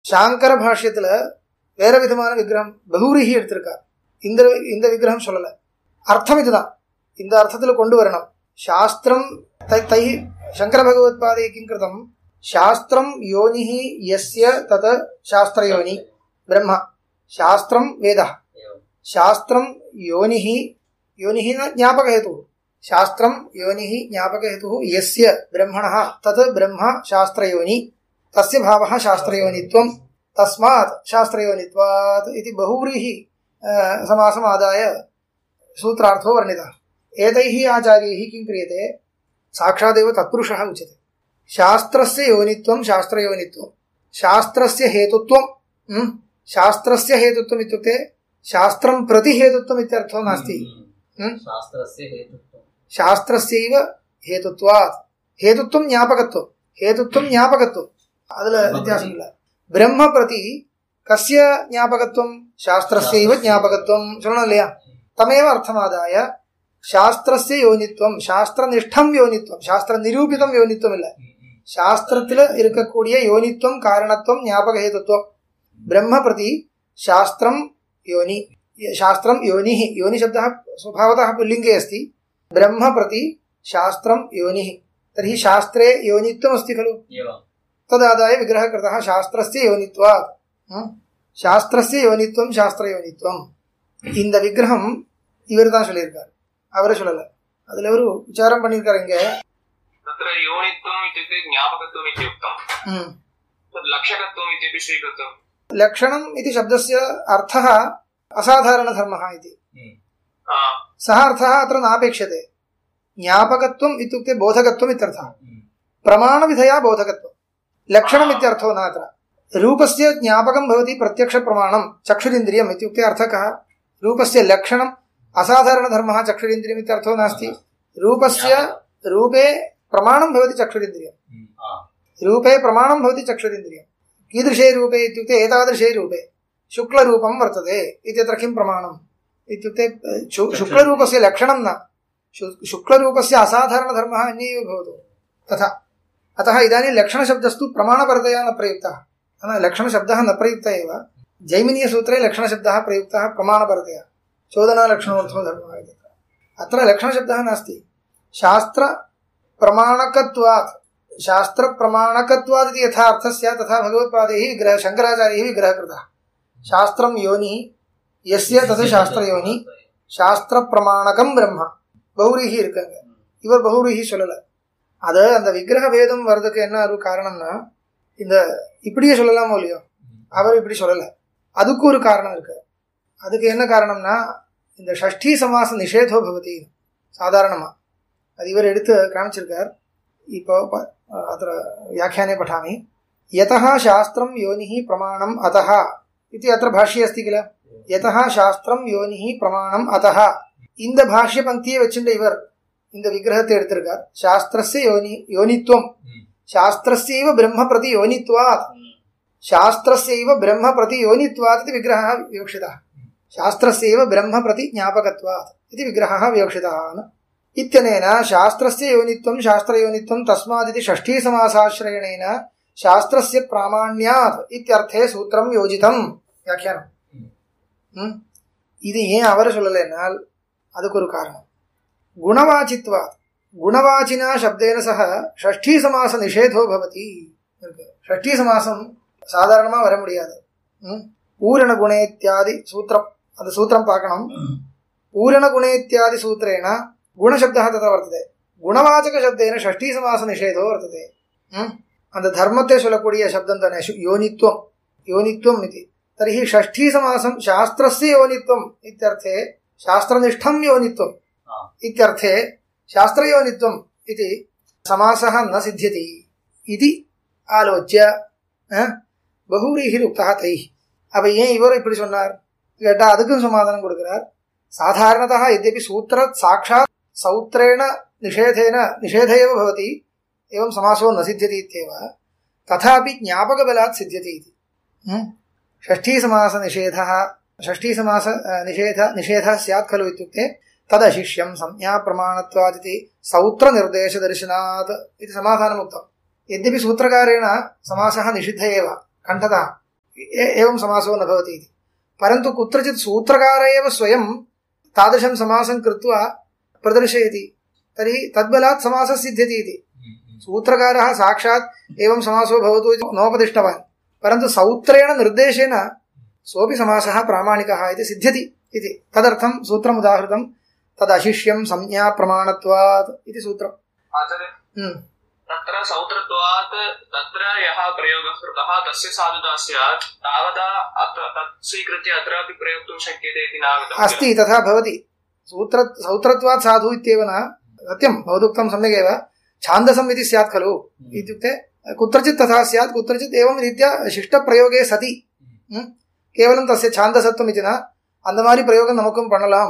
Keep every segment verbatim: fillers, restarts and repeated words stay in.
சாங்கர பாஷ்யத்துல வேற விதமான விக்கிரகம் பகூரிஹி எடுத்திருக்கார். இந்த இந்த விக்கிரகம் சொல்லல. அர்த்தம் இதுதான். இந்த அர்த்தத்துல கொண்டு வரணும். சாஸ்திரம் தை சங்கர பகவத் பாதை கிம் கிருதம் சாஸ்திரம் யோனிஹி யஸ்ய தத சாஸ்திரயோனி பிரம்மா. சாஸ்திரம் வேதः. शास्त्रम योनिः योनिः न ज्ञापकहेतुः. शास्त्रम योनिः ज्ञापकहेतुः यस्य ब्रह्मणः तत् ब्रह्म शास्त्रयोनि तस्य भावः शास्त्रयोनित्वं तस्मात् शास्त्रयोनित्वात् इति बहुव्रीहि समासम् आदाय सूत्रार्थो वर्णितः. एतैः आचार्यैः किं क्रियते? साक्षादेव तत्पुरुषः उच्यते. शास्त्रस्य योनित्वं शास्त्रयोनित्वं शास्त्रस्य हेतुत्वं शास्त्रस्य हेतुत्वम् इत्युक्ते शास्त्रं प्रति हेतुत्वम् इत्यर्थो नास्ति. शास्त्रस्य हेतुत्वं शास्त्रस्यैव हेतुत्वात् हेतुत्वं ज्ञापकत्वं हेतुत्वं ज्ञापकत्वं अदल व्यत्यासम् इल्ल. ब्रह्म प्रति कस्य ज्ञापकत्वं? शास्त्रस्यैव ज्ञापकत्वं. சொல்லணும் இல்லையா? तमेव अर्थमादाय शास्त्रस्य योनित्वं शास्त्रनिष्ठं योनित्वं शास्त्र निरूपितं योनित्वம் இல்ல. சாஸ்திரத்துல இருக்கக்கூடிய யோனித்வம் காரணத்துவம் ஞாபக ஹேதுத்வம். ब्रह्म प्रति शास्त्रं योनि शास्त्रं योनिः योनि शब्दः स्वभावतः पुल्लिङ्गे अस्ति. ब्रह्म प्रति शास्त्रं योनिः तर्हि शास्त्रे योनित्वम् अस्ति खलु. तदादाय विग्रहः कृतः शास्त्रस्य योनित्वात्. शास्त्रस्य योनित्वं शास्त्रयोनित्वம். இந்த விக்கிரகம் இவர் தான் சொல்லியிருக்கார், அவரே சொல்லல. அதுல ஒரு விசாரம் பண்ணியிருக்காரு. இங்க तत्र योनित्वम् इत्युक्ते ज्ञापकत्वम् इत्युक्तं तद् लक्षकत्वम् इत्यपि स्वीकृतं. लक्षणम् इति शब्दस्य अर्थः असाधारणधर्मः इति. सः अर्थः अत्र नापेक्ष्यते. ज्ञापकत्वम् इत्युक्ते बोधकत्वम् इत्यर्थः. प्रमाणविधया बोधकत्वम्. लक्षणम् इत्यर्थो न अत्र. रूपस्य ज्ञापकं भवति प्रत्यक्षप्रमाणं चक्षुरिन्द्रियम् इत्युक्ते अर्थः कः? रूपस्य लक्षणम् असाधारणधर्मः चक्षुरिन्द्रियम् इत्यर्थो नास्ति. रूपस्य रूपे प्रमाणं भवति चक्षुरिन्द्रियम्. रूपे प्रमाणं भवति चक्षुरिन्द्रियम्. कीदृशे रूपे इत्युक्ते एतादृशे रूपे शुक्लरूपं वर्तते इत्यत्र किं प्रमाणम् इत्युक्ते शुक्लरूपस्य लक्षणं न, शुक्लरूपस्य असाधारणधर्मः अन्यैव भवतु तथा. अतः इदानीं लक्षणशब्दस्तु प्रमाणपरतया न प्रयुक्तः. लक्षणशब्दः न प्रयुक्तः एव. जैमिनीयसूत्रे लक्षणशब्दः प्रयुक्तः प्रमाणपरतया. चोदनालक्षणोऽर्थो धर्मः इति. अत्र लक्षणशब्दः नास्ति. शास्त्रप्रमाणकत्वात् शास्त्रप्रमाणकत्वात् इति यथा अर्थः स्यात् तथा भगवत्पादैः विग्रह शङ्कराचार्यैः विग्रहः कृतः. शास्त्रं योनिः यस्य तत् शास्त्रयोनि शास्त्रप्रमाणकं ब्रह्म. பௌரிஹி இருக்காங்க, இவர் பௌரிஹி சொல்லல. அது அந்த விக்கிரக வேதம் வர்றதுக்கு என்ன ஒரு காரணம்னா, இந்த இப்படியே சொல்லலாமோ இல்லையோ, அவர் இப்படி சொல்லல. அதுக்கு ஒரு காரணம் இருக்கு. அதுக்கு என்ன காரணம்னா, இந்த ஷஷ்டி சமாச நிஷேதோ பவதி சாதாரணமா அது இவர் எடுத்து காமிச்சிருக்கார். இப்போ अत्र व्याख्याने पठामि. यतः शास्त्रं योनिः प्रमाणम् अतः इति अत्र भाष्ये अस्ति किल. यतः शास्त्रं योनिः प्रमाणम् अतः இந்த பாஷ்ய பங்கியை வச்சுட்டு இவர் இந்த விக்கிரகத்தை எடுத்திருக்கார். சாஸ்திரஸ்ய யோனி யோனித்வம் சாஸ்திரஸ்யைவ பிரம்ம பிரதி யோனித்வாத் शास्त्रस्यैव ब्रह्म प्रति योनित्वात् इति विग्रहः विवक्षितः. शास्त्रस्यैव ब्रह्म प्रति ज्ञापकत्वात् इति विग्रहः विवक्षितः. इत्यनेन शास्त्रस्य योनित्वं शास्त्रयोनित्वं तस्मादिति षष्ठी समासाश्रयणेन शास्त्रस्य प्रामाण्यात् इत्यर्थे सूत्रं योजितं. व्याख्यानं இது ஏன் அவர் சொல்லலைனால் அதுக்கு ஒரு காரணம். குணவாச்சித்வாத் குணவாச்சினா சப்தேன சக ஷஷ்டி சமாச நிஷேதோ பவதி. ஷஷ்டி சமாசம் சாதாரணமாக வர முடியாது. பூரண குணேத்யாதி சூத்திரம், அந்த சூத்திரம் பார்க்கணும். பூரண குணேத்யாதி சூத்திரேன குணசப்தः तत्र वर्तते. गुणवाचकशब्देन षष्ठी समास निषेधो वर्तते. அந்த தர்மத்தை சொல்லக்கூடிய சப்தம் தானே யோனித்வம். யோனித்வம் इति तर्हि षष्ठी समासं शास्त्रस्य योनित्वम् इत्यर्थे शास्त्रनिष्ठं योनित्वम् इत्यर्थे शास्त्रयोनित्वम् इति समासः न सिद्ध्यति इति आलोच्य बहुव्रीहिः उक्तः तैः. அப்ப ஏன் இவர் இப்படி சொன்னார் கேட்டா அதுக்கும் சமாதானம் கொடுக்கிறார். சாதாரணतः यद्यपि सूत्रात् साक्षात् सौत्रेण निषेधेन निषेध एव भवति, एवं समासो न सिद्ध्यति इत्येव, तथापि ज्ञापकबलात् सिद्ध्यति इति. षष्ठी समास निषेधः षष्ठी समास निषेध निषेधः स्यात् खलु इत्युक्ते तदशिष्यं संज्ञा प्रमाणत्वात् इति सौत्रनिर्देशदर्शनात् इति समाधानम् उक्तम्. यद्यपि सूत्रकारेण समासः निषिद्ध एव कण्ठतः, एवं समासो न भवति इति। परन्तु कुत्रचित् सूत्रकार एव स्वयं तादृशं समासं कृत्वा प्रदर्शयति तर्हि तद्बलात् समासः सिद्ध्यति इति। सूत्रकारः साक्षात् एवं समासो भवतु इति नोपदिष्टवान्, परन्तु सौत्रेण निर्देशेन सोऽपि समासः प्रामाणिकः इति सिद्ध्यति इति। तदर्थं सूत्रम् उदाहृतं, तदशिष्यं संज्ञा प्रमाणत्वात् इति सूत्रम्। तत्र सौत्रत्वात् तत्र यः प्रयोगः कृतः तस्य साधुता स्यात् तावता तत् स्वीकृत्य अत्रापि प्रयोक्तुं शक्यते इति नागतम् अस्ति। तथा भवति। सूत्र सौत्रत्वात् साधु इत्येव न, सत्यं भवदुक्तं सम्यगेव। छान्दसम् इति स्यात् खलु, इत्युक्ते कुत्रचित् तथा स्यात्, कुत्रचित् एवं रीत्या शिष्टप्रयोगे सति केवलं तस्य छान्दसत्वम् इति न, அந்த மாதிரி பிரயோகம் நமக்கும் பண்ணலாம்.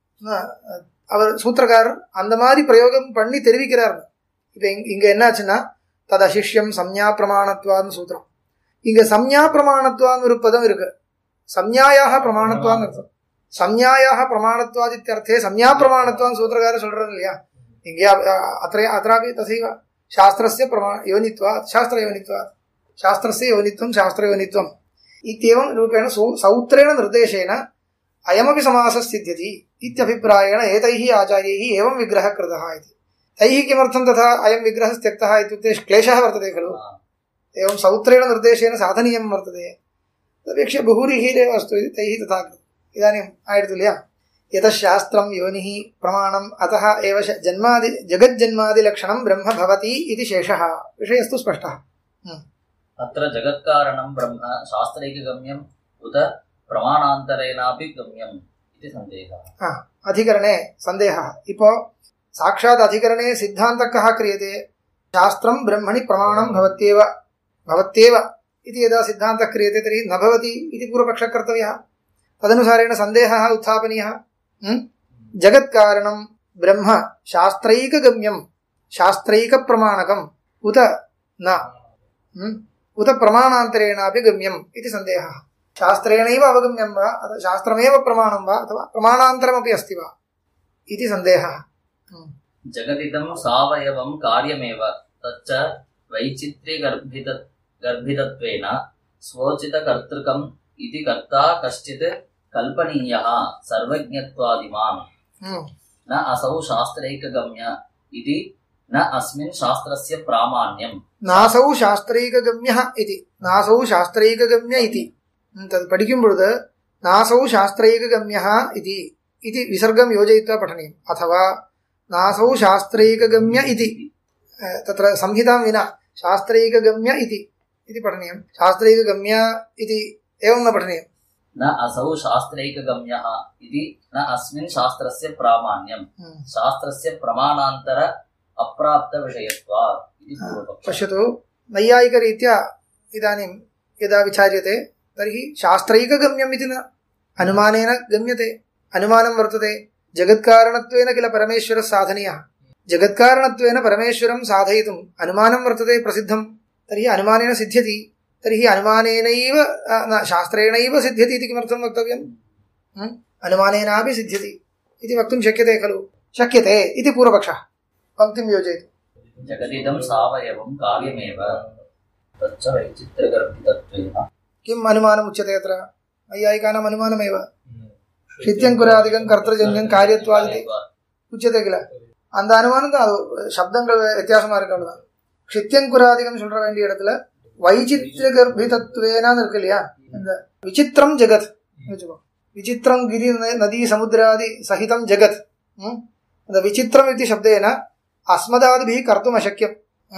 அவர் சூத்திரக்காரர் அந்த மாதிரி பிரயோகம் பண்ணி தெரிவிக்கிறார். இப்போ இங்க என்னாச்சுன்னா ததசிஷ்யம் சம்ஞா பிரமாணத்வான்னு சூத்திரம். இங்க சம்ஞா பிரமாணத்வான்னு ஒரு பதம் இருக்கு. சம்ஞாயாக பிரமாணத்வான்னு அர்த்தம். சம்ஞாயாக பிரமாணத்வாத் இத்தியர்த்தே சம்ஞா பிரமாணத்வான்னு சூத்திரக்காரர் சொல்றாரு இல்லையா. இங்கே அത്ര அत्रापि तथैव शास्त्रस्य प्रमाण योनित्वात् शास्त्रयोनित्वात् शास्त्रस्य योनित्वं शास्त्रयोनित्वम् इत्येवं रूपेण सौत्रेण निर्देशेन अयमपि समासः सिद्ध्यति इत्यभिप्रायेण एतैः आचार्यैः एवं विग्रहः कृतः इति। तैः किमर्थं तथा अयं विग्रहः त्यक्तः इत्युक्ते क्लेशः वर्तते खलु। एवं सौत्रेण निर्देशेन साधनीयं वर्तते, तदपेक्षया बहुरीहिरेव अस्तु इति तैः तथा कृतम्। इदानीम् आयतुल्या यतः शास्त्रं योनिः प्रमाणम् अतः एव जन्मादि जगज्जन्मादिलक्षणं ब्रह्म भवति इति शेषः विषयस्तु स्पष्टः। अत्र जगत्कारणं ब्रह्म शास्त्रैकगम्यम् उत प्रमाणान्तरेणापि गम्यम् इति सन्देहः। अधिकरणे सन्देहः। इपो साक्षात् अधिकरणे सिद्धान्तः कः क्रियते, शास्त्रं ब्रह्मणि प्रमाणं भवत्येव भवत्येव इति यदा सिद्धान्तः क्रियते तर्हि न भवति इति पूर्वपक्षः कर्तव्यः। तदनुसारेण सन्देहः उत्थापनीयः। जगत्कारणं ब्रह्म शास्त्रैकगम्यं शास्त्रैकप्रमाणकम् उत न उत प्रमाणान्तरेणापि गम्यम् इति सन्देहः। शास्त्रेणैव अवगम्यं वा अथवा शास्त्रमेव प्रमाणं वा अथवा प्रमाणान्तरमपि अस्ति वा इति सन्देहः। जगदिदं सावयवं कार्यमेव तच्च वैचित्र्यगर्भित गर्भितत्वेन स्वोचितकर्तृकम् इति कर्ता कश्चित् कल्पनीयः सर्वज्ञत्वादिमान् न असौ शास्त्रैकगम्य इति न अस्मिन् शास्त्रस्य प्रामाण्यम्। नासौ शास्त्रैकगम्यः इति नासौ शास्त्रैकगम्य इति तद् पठिக்கும் பொழுது नासौ शास्त्रैकगम्यः इति इति विसर्गं योजयित्वा पठनीयम्। अथवा नासौ शास्त्रैकगम्य इति तत्र संहितां विना शास्त्रैकगम्य इति इति पठनीयम्। शास्त्रैकगम्य इति एवं न पठनीयम्। न असौ शास्त्रैकगम्यः इति न अस्मिन् शास्त्रस्य प्रामाण्यम् शास्त्रस्य प्रमाणान्तर अप्राप्तविषयत्वात् इति पूर्वपक्षः। पश्यतु, नैयायिकरीत्या इदानीं यदा विचार्यते तर्हि शास्त्रैकगम्यम् इति न अनुमानेन गम्यते। अनुमानं वर्तते जगत्कारणत्वेन किल परमेश्वरः साधनीयः। जगत्कारणत्वेन परमेश्वरं साधयितुम् अनुमानं वर्तते प्रसिद्धं, तर्हि अनुमानेन सिद्ध्यति। तर्हि अनुमानेनैव न शास्त्रेणैव सिद्ध्यति इति किमर्थं वक्तव्यम्? अनुमानेनापि सिद्ध्यति इति वक्तुं शक्यते खलु? शक्यते इति पूर्वपक्षः। पंक्तिं योजयतु। जगदिदं सावयवं कार्यमेव तच्च वैचित्र्यगर्भितत्वेन। किम् अनुमानम् उच्यते अत्र? नैयायिकानाम् अनुमानमेव शित्यङ्कुरादिकं कर्तृजन्यं कार्यत्वादिति उच्यते किल? அந்த அனுமானம் தான். சப்தங்கள் வித்தியாசமா இருக்கிறது. ஷித்யங்குராதிகம் சொல்ற வேண்டிய இடத்துல வைச்சித்ய கர்ப்பிதத்வேனான்னு இருக்கு இல்லையா? இந்த விசித்திரம் ஜெகத் வச்சுக்கோ. விசித்திரம் கிரி நதி சமுத்திராதி சகிதம் ஜெகத். அந்த விசித்திரம் इति शब्देन अस्मदादिभिः कर्तुम् अशक्यं।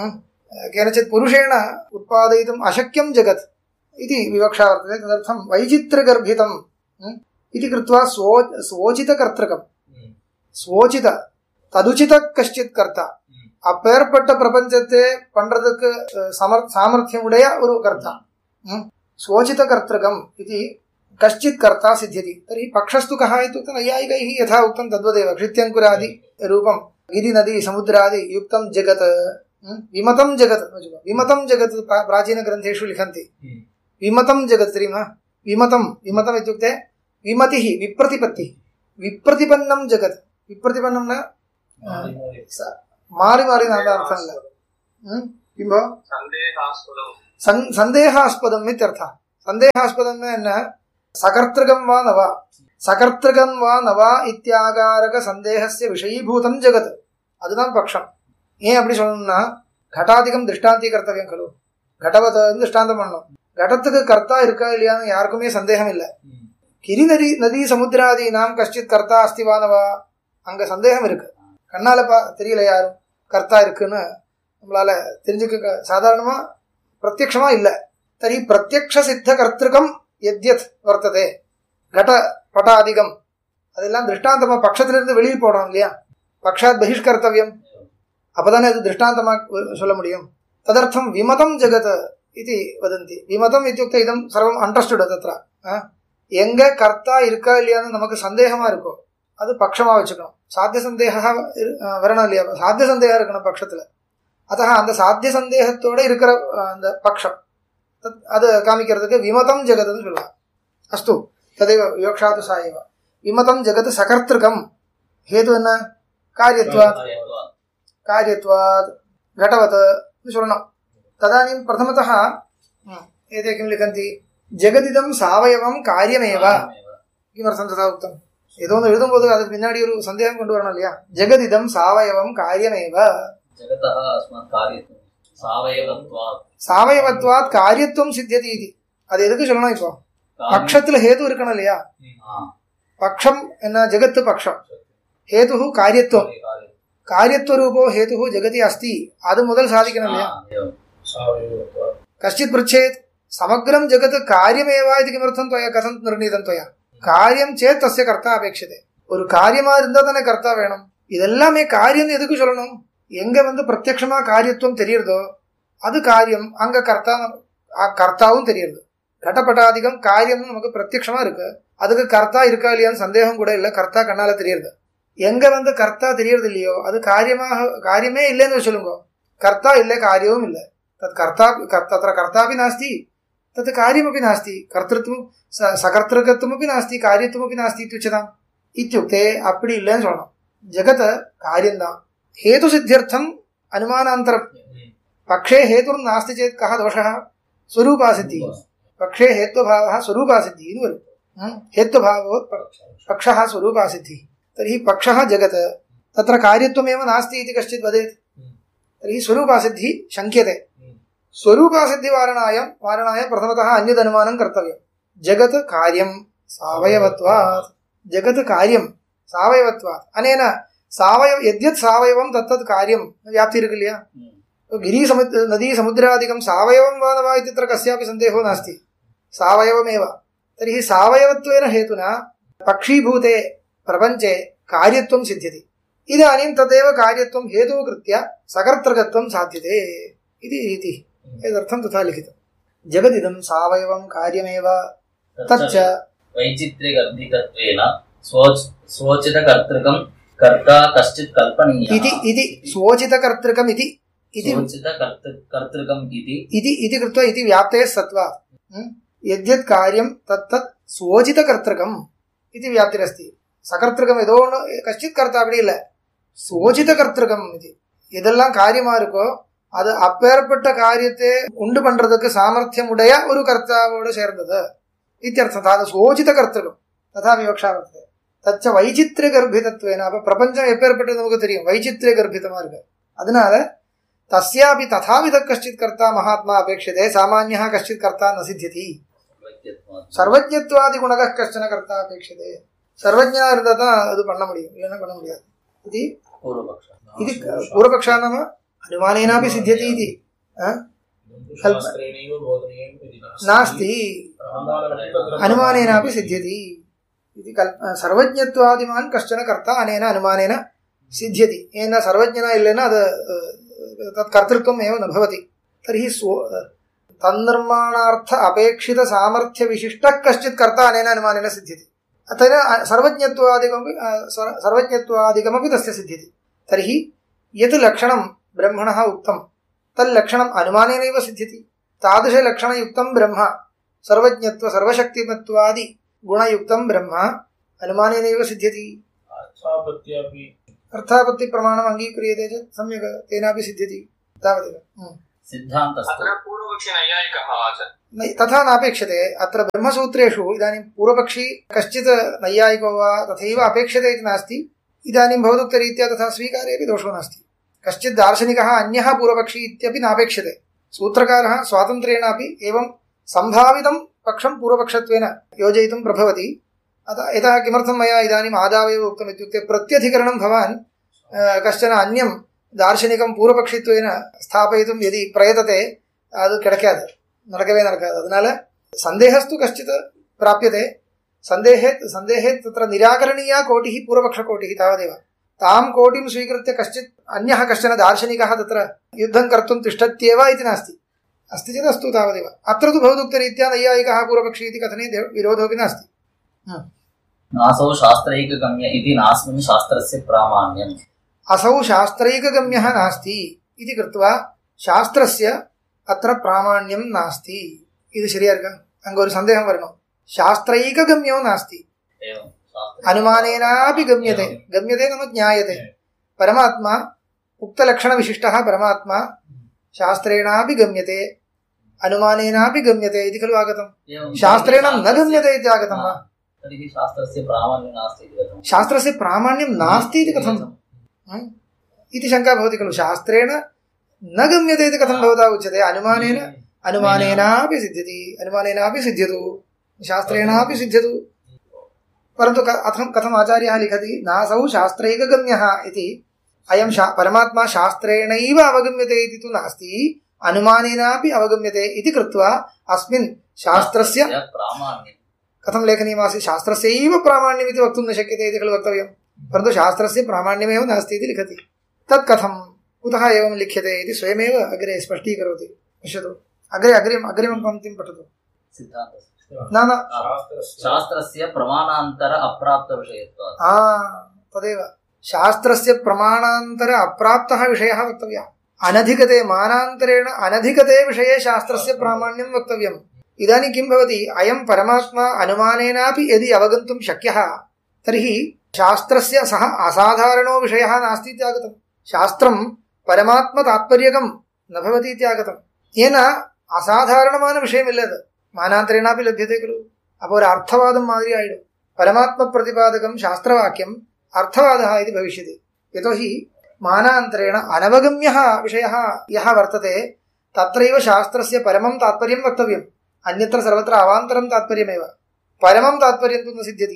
केनचित् पुरुषेण उत्पादयितुम् अशक्यं जगत् इति विवक्षा वर्तते। तदर्थं वैचित्र्यगर्भितम् इति कृत्वा स्वो स्वोचितकर्तृकं स्वोचित तदुचित कश्चित् कर्ता அப்பேற்பட்ட பிரபஞ்சத்தை பண்றதுக்கு சாமர்த்தியம் உடைய ஒரு கர்த்தா स्वोचित कर्तृकम् इति कश्चित् कर्ता सिद्ध्यति। तर्हि पक्षस्तु कः इत्युक्ते नैयायिकैः यथा उक्तं तद्वदेव क्षित्यङ्कुरादि रूपं गिरि नदी समुद्रादि युक्तं जगत् विमतं जगत् विमतं जगत् प्राचीनग्रन्थेषु लिखन्ति विमतं जगत्। विमतं विमतम् इत्युक्ते विमतिः विप्रतिपत्तिः विप्रतिपन्नं जगत्। विप्रतिपन्नं न मारि मारि नानार्थं न किं भो संदेहास्पदम् इत्यर्थः। சந்தேகாஸ்பதம்னா என்ன? சகர்த்திருகம் வா நவா, சகர்த்திருகம் வா நவா இத்தியாகாரக சந்தேகஸ்ய விஷயீபூதம் ஜெகத். அதுதான் பக்ஷம். ஏன் அப்படி சொல்லணும்னா, கட்டாதிகம் திருஷ்டாந்தி கர்த்தவியம் கலு. கடவத்தை வந்து திருஷ்டாந்தம் பண்ணணும். கடத்துக்கு கர்த்தா இருக்கா இல்லையான்னு யாருக்குமே சந்தேகம் இல்லை. கிரி நதி நதி சமுத்திராதி நாம் கஷ்டித் கர்த்தா அஸ்திவானவா, அங்க சந்தேகம் இருக்கு. கண்ணால பா தெரியல யாரும் கர்த்தா இருக்குன்னு நம்மளால தெரிஞ்சுக்க சாதாரணமா பிரத்யக்ஷமா இல்லை. தரி பிரத்யக்ஷ சித்த கர்த்திருக்கம் எத்யத் வர்த்ததே கட பட்டாதிகம், அதெல்லாம் திருஷ்டாந்தமா பட்சத்திலிருந்து வெளியில் போடணும் இல்லையா? பக்ஷாத் பகிஷ்கர்த்தவியம், அப்பதானே அது திருஷ்டாந்தமா சொல்ல முடியும். ததர்த்தம் விமதம் ஜெகத் இது வதந்தி. விமதம் இத்தியுக்த இதம் சர்வம் அண்டர்ஸ்டுட். தத்ரா எங்க கர்த்தா இருக்கா இல்லையான்னு நமக்கு சந்தேகமா இருக்கும், அது பட்சமா வச்சுக்கணும். சாத்திய சந்தேக வரணும் இல்லையா? சாத்திய சந்தேகம் இருக்கணும் பட்சத்துல. அத்த அந்த சாத்திய சந்தேகத்தோட இருக்கிற அந்த பட்சம் அது காமிக்கிறதுக்கு விமதம் ஜெகத்னு சொல்லலாம். அஸ்து ததைவ விவக்ஷாது சாயவ விமதம் ஜெகத் சகர்த்திருக்கம். ஹேது என்ன? காரியத்வாத். காரியத்வாத் घटवत् சொல்லணும். ததானீம் பிரதமதः एते किं लिखन्ति? ஜெகதிதம் சாவயவம் காரியமேவ. கிமர்த்தம் ததா உக்தம்? ஏதோ ஒன்று எழுதும்போது அதுக்கு பின்னாடி ஒரு சந்தேகம் கொண்டு வரணும் இல்லையா? ஜெகதிதம் சாவயவம் காரியமேவ. சாவயவத்வாத் காரியத்துவம் சித்தியதி இது. அது எதுக்கு சொல்லணும்? இப்போ பக்ஷத்துல ஹேது இருக்கணும் இல்லையா? பக்ஷம் என்ன? ஜெகத்து பக்ஷம். ஹேது காரியத்துவம். காரியத்துவ ரூபோ ஹேது ஜெகதி அஸ்தி. அது முதல் சாதிக்கணும் இல்லையா? கஷ்டித் பிருச்சேத் சமக்ரம் ஜெகத் காரியமேவா இது கிமர்த்தம் துவயா கதம் நிர்ணீதம் துவயா? காரியம் சேத் தஸ்ய கர்த்தா அபேட்சதே. ஒரு காரியமா இருந்தா தானே கர்த்தா வேணும். இதெல்லாமே காரியம் எதுக்கு சொல்லணும்? எங்க வந்து பிரத்யட்சமா காரியத்துவம் தெரியறதோ அது காரியம், அங்க கர்த்தா கர்த்தாவும் தெரியுது. கடப்பட்டாதிகம் காரியம் நமக்கு பிரத்யட்சமா இருக்கு, அதுக்கு கர்த்தா இருக்கா இல்லையான்னு சந்தேகம் கூட இல்லை, கர்த்தா கண்ணால தெரியுது. எங்க வந்து கர்த்தா தெரியறது இல்லையோ அது காரியமாக காரியமே இல்லைன்னு சொல்லுங்க. கர்த்தா இல்லை, காரியமும் இல்லை. தத் கர்த்தா தத்திர கர்த்தாபி நாஸ்தி, தத் காரியமப்பி நாஸ்தி, கர்த்திருவம் சகர்த்திருக்கத்துவமப்பி நாஸ்தி, காரியத்துவமப்பி நாஸ்தி இத்யுச்சதாம். இத்யுக்தே அப்படி இல்லைன்னு சொல்லணும். ஜெகத் காரியம்தான். हेतु सिद्ध्यर्थम अनुमानांतरम. पक्षे हेतु नास्ति चेत कहा दोषः? स्वरूपा सिद्धि. पक्षे हेत्वभावः स्वरूपा सिद्धि. हेत्वभावो पक्षः स्वरूपा सिद्धि. तर्हि पक्षः जगत् तत्र कार्यत्वमेव नास्ति इति कश्चित् वदेत्. तर्हि स्वरूपा सिद्धि शङ्क्यते. स्वरूपा सिद्धि वारणाय वारणाय प्रथमतः अन्यद् अनुमानं कर्तव्यं. जगत् कार्यं सावयवत्वात्. जगत् कार्यं सावयवत्वात्. अनेन सावयव यद्यत् सावयवं तत्तत् कार्यं व्याप्ति इरुक्कु इल्लैया? गिरि समुद्र नदी समुद्रादिकं सावयवं वा न वा इत्यत्र कस्यापि सन्देहो नास्ति, सावयवमेव. तर्हि सावयवत्वेन हेतुना पक्षीभूते प्रपञ्चे कार्यत्वं सिद्ध्यति. इदानीं तदेव कार्यत्वं हेतुः कृत्य सकर्तृकत्वं साध्यते इति रीतिः. एतदर्थं तथा लिखितं. जगदिदं सावयवं कार्यमेव. तच्च वैचित्र्यगर्भितत्वेन स्वोचितकर्तृकं कर्ता कश्चित् कल्पनीयः इति इति स्वोचितकर्तृकम् इति इति स्वोचितकर्तृकम् इति इति इति कृत्वा इति व्याप्तेः सत्त्वात् यद्यत् कार्यं तत्तत् स्वोचितकर्तृकम् इति व्याप्तिरस्ति. सकर्तृकम् ஏதோ கஷ்டித் கர்த்தா அப்படி இல்லை, சுவோச்சிதகர்த்தൃகம் இது. இதெல்லாம் காரியமா இருக்கோ அது அப்பேற்பட்ட காரியத்தை உண்டு பண்றதுக்கு சாமர்த்தியம் உடைய ஒரு கர்த்தாவோடு சேர்ந்தது இத்தியர்த்தம். அது சுவோச்சிதகர்த்தൃகம் ததா விவக்ஷா வர்த்ததே. தச்ச வைச்சித்ரிய கர்ப்பிதத்வேன. அப்ப பிரபஞ்சம் எப்பேற்பட்டது நமக்கு தெரியும், வைச்சித்ரிய கர்ப்பிதமா இருக்கு. அதனால தஸ்யாபி ததாவித கஷ்டித் கர்த்தா மகாத்மா அபேட்சதே, சாமான்யः கஷ்டித் கர்த்தா ந சித்தியதி. சர்வஜ்ஞத்வாதி குணக கஷ்டன கர்த்தா அபேட்சதே. சர்வஜ்ஞா இருந்தா தான் அது பண்ண முடியும், இல்லைன்னா பண்ண முடியாது. இது இது பூர்வபக்ஷா நாம அனுமானேனாபி சித்தியதி இது நாஸ்தி, அனுமானேனாபி சித்தியதி. सर्वज्ञत्वादिमान् कश्चन कर्ता अनेन अनुमानेन सिद्ध्यति. येन सर्वज्ञना इल्लेन अद तत् कर्तृत्वम् एव न भवति. तर्हि तन्निर्माणार्थ अपेक्षित सामर्थ्य विशिष्टः कश्चित् कर्ता अनेन अनुमानेन सिद्ध्यति. अतः सर्वज्ञत्वादिकमपि सर्वज्ञत्वादिकमपि तस्य सिद्ध्यति. तर्हि यत् लक्षणं ब्रह्मणः उक्तं तल्लक्षणम् अनुमानेनैव सिद्ध्यति. तादृशलक्षणयुक्तं ब्रह्म सर्वज्ञत्व सर्वशक्तिमत्वादि गुणयुक्तं ब्रह्म अनुमानेनैव सिद्ध्यति. अर्थापत्ति प्रमाणम् अङ्गीक्रियते चेत् सम्यक् तेनापि सिद्ध्यति. तावदेव सिद्धान्तः. अत्र पूर्वपक्षी नैयायिकः तथा नापेक्षते अत्र ब्रह्मसूत्रेषु इदानीं पूर्वपक्षी कश्चित् नैयायिको वा तथैव अपेक्षते इति नास्ति इदानीं भवदुक्तरीत्या तथा स्वीकारे अपि दोषो नास्ति कश्चित् दार्शनिकः अन्यः पूर्वपक्षी इत्यपि नापेक्षते सूत्रकारः स्वातन्त्र्येण अपि एवं सम्भावितं पक्षं पूर्वपक्षत्वेन योजयितुं प्रभवति अतः यतः किमर्थं मया इदानीम् आदावेव उक्तम् इत्युक्ते प्रत्यधिकरणं भवान् कश्चन अन्यं दार्शनिकं पूर्वपक्षित्वेन स्थापयितुं यदि प्रयतते அது கிடைக்காது நடக்கவே நடக்காது அதனால சந்தேகஸ்து கஷ்டித் பிராப்யதே சந்தேகே சந்தேகே தத்ர நிராகரணீயா கோட்டிः पूर्वपक्षकोटिः तावदेव तां कोटिं स्वीकृत्य कश्चित् अन्यः कश्चन दार्शनिकः तत्र युद्धं कर्तुं तिष्ठत्येव इति नास्ति अस्ति चेत् अस्तु तावदेव अत्र तु भवदुक्तरीत्या नैयायिकः पूर्वपक्षी इति कथने विरोधोऽपि नास्ति नासौ शास्त्रैकगम्य इति नास्मिन् शास्त्रस्य प्रामाण्यम् असौ शास्त्रैकगम्यः नास्ति इति कृत्वा शास्त्रस्य अत्र प्रामाण्यं नास्ति இது சரியா இருக்கா அங்க ஒரு சந்தேகம் வரணும் शास्त्रैकगम्यो नास्ति अनुमानेनापि गम्यते गम्यते नाम ज्ञायते परमात्मा उक्तलक्षणविशिष्टः परमात्मा शास्त्रेणापि गम्यते अनुमानेनापि गम्यते इति खलु आगतं शास्त्रेण न गम्यते इति आगतं वा तर्हि शास्त्रस्य प्रामाण्यं नास्ति इति कथं शास्त्रस्य प्रामाण्यं नास्ति इति कथं इति शङ्का भवति खलु शास्त्रेण न गम्यते इति कथं भवता उच्यते अनुमानेन अनुमानेनापि सिद्ध्यति अनुमानेनापि सिद्ध्यतु शास्त्रेणापि सिद्ध्यतु परन्तु कथं कथम् आचार्यः लिखति नासौ शास्त्रैकगम्यः इति अयं शा परमात्मा शास्त्रेणैव अवगम्यते इति तु नास्ति अनुमानेनापि अवगम्यते इति कृत्वा अस्मिन् शास्त्रस्य प्रामाण्यं कथं लेखनीयमासीत् शास्त्रस्यैव प्रामाण्यम् इति वक्तुं न शक्यते इति खलु वक्तव्यं परन्तु शास्त्रस्य प्रामाण्यमेव नास्ति इति लिखति तत् कथं कुतः एवं लिख्यते इति स्वयमेव अग्रे स्पष्टीकरोति पश्यतु अग्रे अग्रिम अग्रिमं पङ्क्तिं पठतु सिद्धान्तस्य न न शास्त्रस्य प्रमाणान्तर अप्राप्तविषयत्वात् आ तदेव शास्त्रस्य प्रमाणान्तर अप्राप्तः विषयः वक्तव्यः अनधिगते मानान्तरेण अनधिगते विषये शास्त्रस्य प्रामाण्यं वक्तव्यम् इदानीं किं भवति अयं परमात्मा अनुमानेनापि यदि अवगन्तुं शक्यः तर्हि शास्त्रस्य सः असाधारणो विषयः नास्ति इत्यागतं शास्त्रं परमात्मतात्पर्यकं न भवति इत्यागतं येन असाधारणமான விஷயம் இல்லது मानान्तरेणापि लभ्यते खलु अपो ஒரு अर्थवादं मादिरि आयिडु परमात्मप्रतिपादकं शास्त्रवाक्यम् अर्थवादः इति भविष्यति यतोहि मानान्तरेण अनवगम्यः विषयः यः वर्तते तत्रैव शास्त्रस्य परमं तात्पर्यं वक्तव्यम् अन्यत्र सर्वत्र अवान्तरं तात्पर्यमेव परमं तात्पर्यं तु न सिद्ध्यति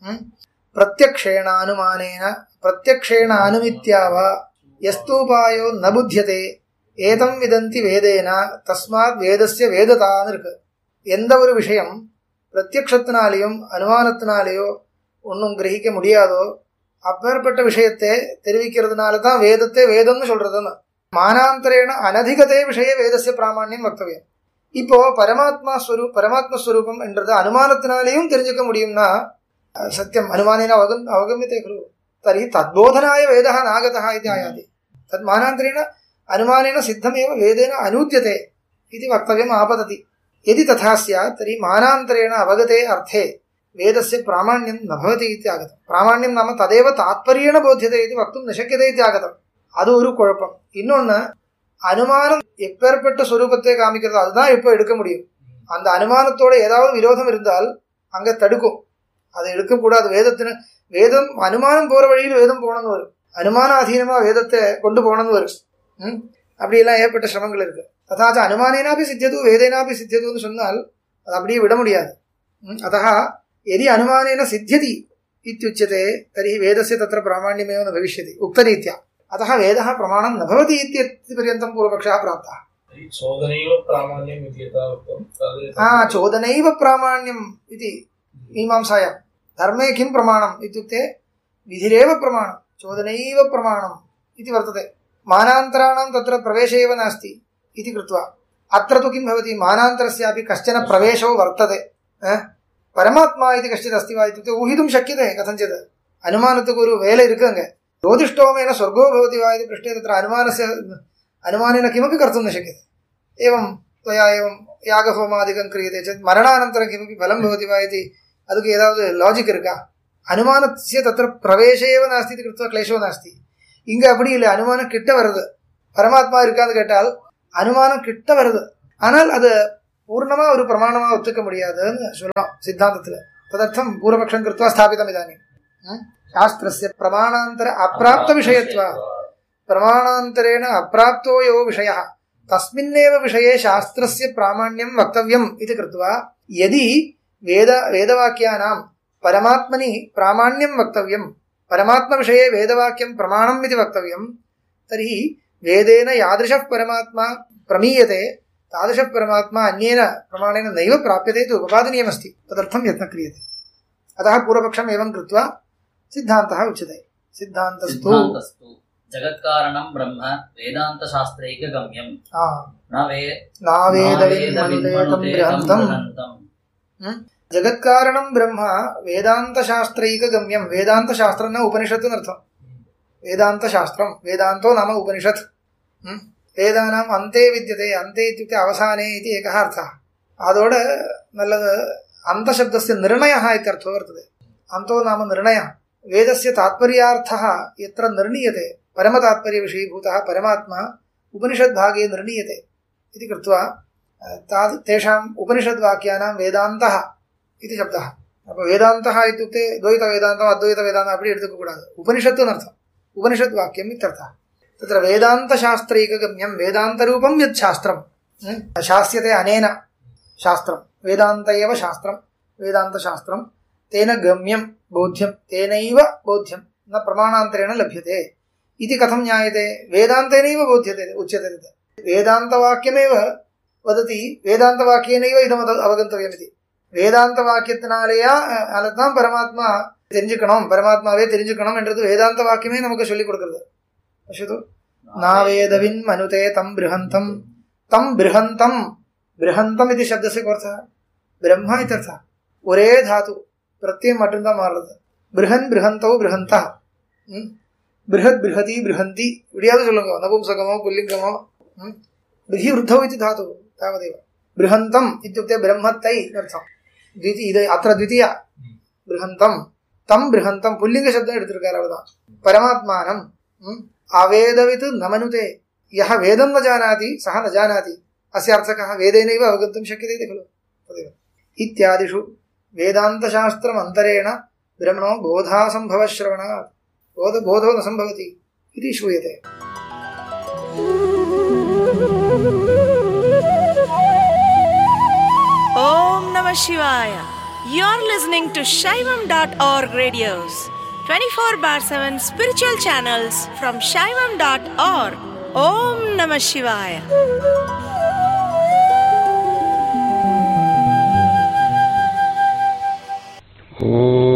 प्रत्यक्षेण अनुमानेन प्रत्यक्षेण अनुमित्या वा यस्तूपायो न बुध्यते एतं विदन्ति वेदेन तस्मात् वेदस्य वेदतान् इருக்கு எந்த ஒரு விஷயம் பிரத்யக்ஷத்தினாலேயும் அனுமானத்தினாலேயோ ஒன்றும் கிரகிக்க முடியாதோ அப்பேற்பட்ட விஷயத்தை தெரிவிக்கிறதுனால தான் வேதத்தை வேதம்னு சொல்றதுன்னு மானாந்தரேன அனதிகதே விஷய வேதस्य பிராமாண்யம் வக்தவியம் இப்போ பரமாத்மா ஸ்வரூப் பரமாத்ம ஸ்வரூபம் என்றது அனுமானத்தினாலேயும் தெரிஞ்சுக்க முடியும்னா சத்தியம் அனுமானேன அவகம் அவகமியதே खलु तर्हि तद्बोधनाय वेदः नागतः इति आयाति तद् मानान्तरेण अनुमानेन सिद्धमेव वेदेन अनूद्यते इति वक्तव्यम् आपतति यदि तथा स्यात् तर्हि मानान्तरेण अवगते अर्थे वेदस्य प्रामाण्यं न भवति इति आगतं प्रामाण्यं नाम तदेव तात्पर्येण बोध्यते इति वक्तुं न शक्यते इति आगतम् அது ஒரு குழப்பம் இன்னொன்று அனுமானம் எப்பேற்பட்ட ஸ்வரூபத்தை காமிக்கிறதோ அதுதான் இப்போ எடுக்க முடியும் அந்த அனுமானத்தோட ஏதாவது விரோதம் இருந்தால் அங்கே தடுக்கும் அதை எடுக்கக்கூடாது வேதத்தின வேதம் அனுமானம் போகிற வழியில் வேதம் போகணும்னு வரும் அனுமான அதீனமாக வேதத்தை கொண்டு போகணும்னு வரும் ம் அப்படியெல்லாம் ஏற்பட்ட சிரமங்கள் இருக்குது तथा अनुमानेनापि सिद्ध्यतु वेदेनापि सिद्ध्यतु என்று சொன்னால் அது அப்படியே விட முடியாது अतः यदि अनुमानेन सिद्ध्यति इत्युच्यते तर्हि वेदस्य तत्र प्रामाण्यमेव न भविष्यति उक्तरीत्या अतः वेदः प्रमाणं न भवति इति पर्यन्तं पूर्वपक्षः प्राप्तः चोदनैव प्रामाण्यम् इति यथा उक्तं हा चोदनैव प्रामाण्यम् इति मीमांसायां धर्मे किं प्रमाणम् इत्युक्ते विधिरेव प्रमाणं चोदनैव प्रमाणम् इति वर्तते मानान्तराणां तत्र प्रवेशः एव नास्ति इति कृत्वा अत्र तु किं भवति मानान्तरस्यापि कश्चन प्रवेशो वर्तते परमात्मा इति कश्चित् अस्ति वा इत्युक्ते ऊहितुं शक्यते कथञ्चित् अनुमानத்துக்கு ஒரு வேலை இருக்கு அங்க ज्योतिष्टोमेन स्वर्गो भवति वा इति पृष्टे तत्र अनुमानस्य अनुमानेन किमपि कर्तुं न शक्यते एवं त्वया एवं यागहोमादिकं क्रियते चेत् मरणानन्तरं किमपि फलं भवति वा इति ಅದಕ್ಕೆ ஏதாவது லாஜிக் இருக்கா அனுமானस्य तत्र प्रवेशे एव नास्ति इति कृत्वा क्लेशो नास्ति இங்க அப்படி இல்லை அனுமானம் கிட்ட வருது பரமாத்மா இருக்கான்னு கேட்டால் அனுமானம் கிட்ட வருது ஆனால் அது பூர்ணமா ஒரு பிரமாணமா ஒத்துக்க முடியாதுன்னு சொல்லலாம் சித்தாந்தத்துல. ததர்த்தம் பூர்வபக்ஷம் கிருத்வா ஸ்தாபிதம் இதானி. சாஸ்திரஸ்ய பிரமாணாந்தர அப்ராப்த விஷயத்வா பிரமாணாந்தரேண அப்ராப்தோ யோ விஷயः தஸ்மின்னேவ விஷயே சாஸ்திரஸ்ய பிராமாண்யம் வக்தவ்யம் இது கிருத்வா யதி வேத வேதவாக்கியானாம் பரமாத்மனி பிராமாண்யம் வக்தவ்யம் பரமாத்ம விஷये வேதவாக்கியம் பிரமாணம் இது வக்தவ்யம் तर्हि वेदेन यादृशः परमात्मा प्रमीयते तादृशः परमात्मा अन्येन प्रमाणेन नैव प्राप्यते इति उपपादनीयमस्ति. तदर्थं यत्नः क्रियते. अतः पूर्वपक्षम् एवं कृत्वा सिद्धान्तः उच्यते. सिद्धान्तस्तु जगत्कारणं ब्रह्म वेदान्तशास्त्रैकगम्यं न वे नावेदविन्मनुतेतं बृहन्तम्. जगत्कारणं ब्रह्म वेदान्तशास्त्रैकगम्यं. वेदान्तशास्त्रं न उपनिषत् अर्थम्. वेदान्तशास्त्रं वेदान्तो नाम उपनिषत्. वेदानाम् अन्ते विद्यते. अन्ते इत्युक्ते अवसाने इति एकः अर्थः. आदोड नल्लद अन्तशब्दस्य निर्णयः इत्यर्थो वर्तते. अन्तो नाम निर्णयः. वेदस्य तात्पर्यार्थः यत्र निर्णीयते परमतात्पर्यविषयीभूतः परमात्मा उपनिषद्भागे निर्णीयते इति कृत्वा ताद् तेषाम् उपनिषद्वाक्यानां वेदान्तः इति शब्दः. वेदान्तः इत्युक्ते द्वैतवेदान्तम् अद्वैतवेदान्तम् अपि एडुत्तुकूडादु. उपनिषत्तु नर्थम् उपनिषद् वाक्यम् इत्यर्थः. तत्र वेदान्तशास्त्रैकगम्यं वेदान्तरूपं यत् शास्त्रं शास्यते अनेन शास्त्रं वेदान्त एव शास्त्रं वेदान्तशास्त्रं तेन गम्यं बोध्यं तेनैव बोध्यं न प्रमाणान्तरेण लभ्यते इति कथं ज्ञायते? वेदान्तेनैव बोध्यते उच्यते. वेदान्तवाक्यमेव वदति वेदान्तवाक्येनैव इदम् अवगन्तव्यमिति. வேதாந்தவாக்கியத்தினாலேயா அதுதான் பரமாத்மா தெரிஞ்சுக்கணும் பரமாத்மாவே தெரிஞ்சுக்கணும் என்றது வேதாந்த வாக்கியமே நமக்கு சொல்லிக் கொடுக்கிறது. அஷது நாவேதவின் மனுதே தம் பிருஹந்தம் தம் பிருஹந்தம் பிருஹந்தம் இது சப்தस्य अर्थः ब्रह्मा इत्यर्थः. ஒரே धातु प्रत्यय மட்டும்தான் மாறுது. பிருஹன் பிருஹந்தோ பிருஹந்தா பிருஹத் பிருஹதி பிருஹந்தி இப்படியாவது சொல்லுங்க. நபும்சகமோ புல்லிங்கமோ பிருஹி விருத்தோ இது धातु तावदेव. बृहन्तम् इत्युक्ते ब्रह्मत्यै अर्थम्. द्वितीय अत्र द्वितीय बृहन्तम् तम् बृहन्तम् पुल्लिङ्गशब्दम् एडुत्तिरुक्कारु अवलुदान्. परमात्मानं अवेदवित् न मनुते. यः वेदं न जानाति सः न जानाति. अस्य अर्थः कः? वेदेनैव अवगन्तुं शक्यते इति खलु. तदेव इत्यादिषु वेदान्तशास्त्रम् अन्तरेण ब्रह्मणो बोधासम्भवश्रवणात् बोध बोधो न सम्भवति इति श्रूयते. Om Namah Shivaya. You're listening to Shaivam dot org radios, twenty-four bar seven spiritual channels from Shaivam dot org. Om Namah Shivaya. Oh.